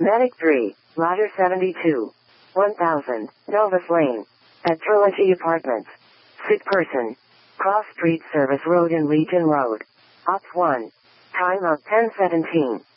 Medic 3, Ladder 72. 1000, Novus Lane. At Trilogy Apartments. Sick person. Cross Street Service Road and Legion Road. Ops 1. Time of 10:17.